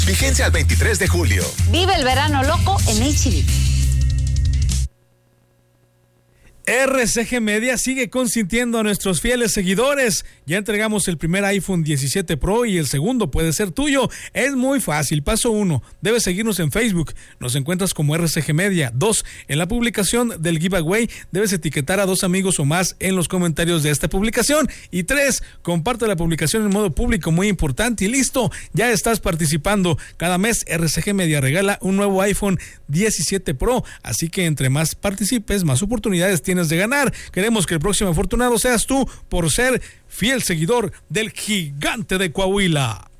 Vigencia al 23 de julio. Vive el verano loco en HB. RCG Media sigue consintiendo a nuestros fieles seguidores. Ya entregamos el primer iPhone 17 Pro y el segundo puede ser tuyo. Es muy fácil. Paso 1, debes seguirnos en Facebook. Nos encuentras como RCG Media. 2, en la publicación del giveaway debes etiquetar a 2 amigos o más en los comentarios de esta publicación. Y 3, comparte la publicación en modo público, muy importante. Y listo, ya estás participando. Cada mes RCG Media regala un nuevo iPhone 17 Pro. Así que entre más participes, más oportunidades tienes de ganar. Queremos que el próximo afortunado seas tú por ser fiel seguidor del Gigante de Coahuila.